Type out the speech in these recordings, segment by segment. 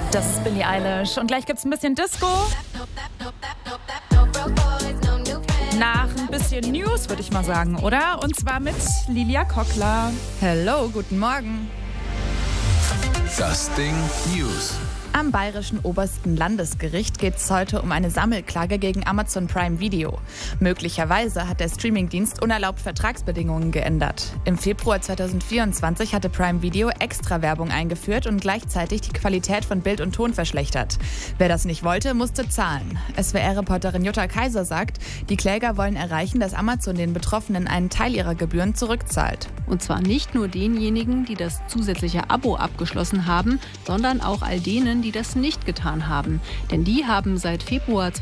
Das ist Billie Eilish. Und gleich gibt's ein bisschen Disco. Nach ein bisschen News, würde ich mal sagen, oder? Und zwar mit Lilia Kockler. Hello, guten Morgen. Das Ding News. Am Bayerischen Obersten Landesgericht geht es heute um eine Sammelklage gegen Amazon Prime Video. Möglicherweise hat der Streamingdienst unerlaubt Vertragsbedingungen geändert. Im Februar 2024 hatte Prime Video extra Werbung eingeführt und gleichzeitig die Qualität von Bild und Ton verschlechtert. Wer das nicht wollte, musste zahlen. SWR-Reporterin Jutta Kaiser sagt, die Kläger wollen erreichen, dass Amazon den Betroffenen einen Teil ihrer Gebühren zurückzahlt. Und zwar nicht nur denjenigen, die das zusätzliche Abo abgeschlossen haben, sondern auch all denen, die das nicht getan haben. Denn die haben seit Februar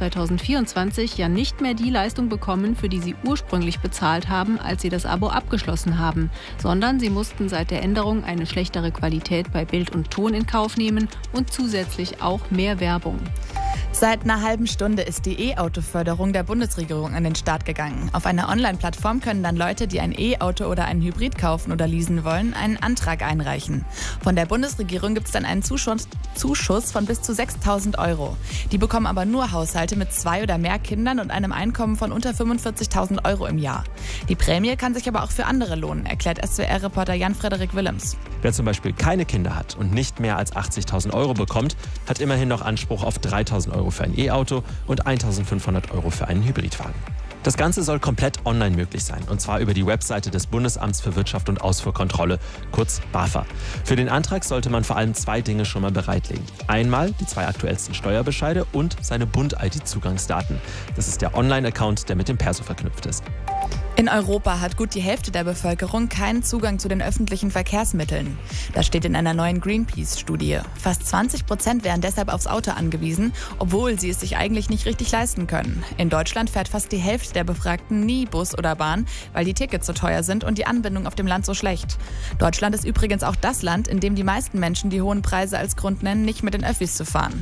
2024 ja nicht mehr die Leistung bekommen, für die sie ursprünglich bezahlt haben, als sie das Abo abgeschlossen haben, sondern sie mussten seit der Änderung eine schlechtere Qualität bei Bild und Ton in Kauf nehmen und zusätzlich auch mehr Werbung. Seit einer halben Stunde ist die E-Auto-Förderung der Bundesregierung an den Start gegangen. Auf einer Online-Plattform können dann Leute, die ein E-Auto oder einen Hybrid kaufen oder leasen wollen, einen Antrag einreichen. Von der Bundesregierung gibt es dann einen Zuschuss von bis zu 6.000 €. Die bekommen aber nur Haushalte mit 2 oder mehr Kindern und einem Einkommen von unter 45.000 € im Jahr. Die Prämie kann sich aber auch für andere lohnen, erklärt SWR-Reporter Jan-Frederik Willems. Wer zum Beispiel keine Kinder hat und nicht mehr als 80.000 € bekommt, hat immerhin noch Anspruch auf 3.000 € für ein E-Auto und 1.500 € für einen Hybridwagen. Das Ganze soll komplett online möglich sein, und zwar über die Webseite des Bundesamts für Wirtschaft und Ausfuhrkontrolle, kurz BAFA. Für den Antrag sollte man vor allem 2 Dinge schon mal bereitlegen. Einmal die 2 aktuellsten Steuerbescheide und seine Bund-ID-Zugangsdaten. Das ist der Online-Account, der mit dem Perso verknüpft ist. In Europa hat gut die Hälfte der Bevölkerung keinen Zugang zu den öffentlichen Verkehrsmitteln. Das steht in einer neuen Greenpeace-Studie. Fast 20% wären deshalb aufs Auto angewiesen, obwohl sie es sich eigentlich nicht richtig leisten können. In Deutschland fährt fast die Hälfte der Befragten nie Bus oder Bahn, weil die Tickets so teuer sind und die Anbindung auf dem Land so schlecht. Deutschland ist übrigens auch das Land, in dem die meisten Menschen die hohen Preise als Grund nennen, nicht mit den Öffis zu fahren.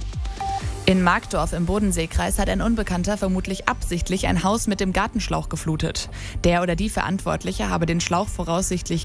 In Markdorf im Bodenseekreis hat ein Unbekannter vermutlich absichtlich ein Haus mit dem Gartenschlauch geflutet. Der oder die Verantwortliche habe den Schlauch voraussichtlich